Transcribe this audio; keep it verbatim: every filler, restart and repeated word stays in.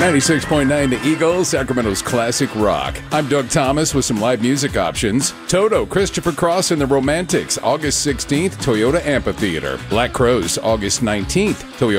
ninety-six point nine The Eagle, Sacramento's classic rock. I'm Doug Thomas with some live music options. Toto, Christopher Cross and the Romantics, August sixteenth, Toyota Amphitheater. Black Crowes, August nineteenth, Toyota